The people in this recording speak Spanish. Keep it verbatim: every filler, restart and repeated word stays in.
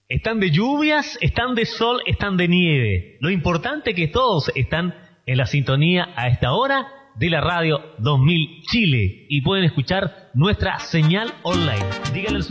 Están de lluvias, están de sol, están de nieve. Lo importante es que todos están en la sintonía a esta hora de la radio dos mil Chile y pueden escuchar nuestra señal online. Díganle